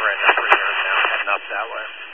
Right, that's reserved now, heading up that way.